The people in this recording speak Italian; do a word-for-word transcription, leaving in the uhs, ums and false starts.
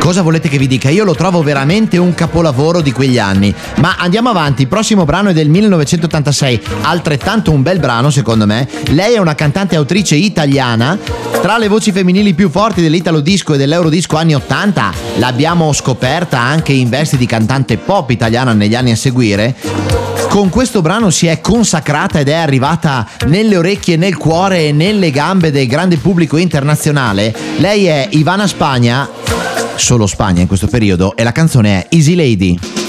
Cosa volete che vi dica? Io lo trovo veramente un capolavoro di quegli anni. Ma andiamo avanti, il prossimo brano è del millenovecentottantasei, altrettanto un bel brano secondo me. Lei è una cantante e autrice italiana. Tra le voci femminili più forti dell'italo disco e dell'eurodisco anni ottanta, l'abbiamo scoperta anche in vesti di cantante pop italiana negli anni a seguire. Con questo brano si è consacrata ed è arrivata nelle orecchie, nel cuore e nelle gambe del grande pubblico internazionale. Lei è Ivana Spagna, solo Spagna in questo periodo, e la canzone è Easy Lady.